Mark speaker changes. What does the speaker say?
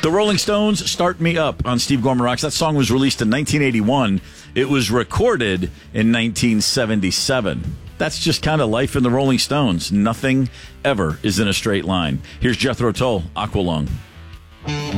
Speaker 1: The Rolling Stones, Start Me Up on Steve Gorman Rocks. That song was released in 1981. It was recorded in 1977. That's just kind of life in the Rolling Stones. Nothing ever is in a straight line. Here's Jethro Tull, Aqualung.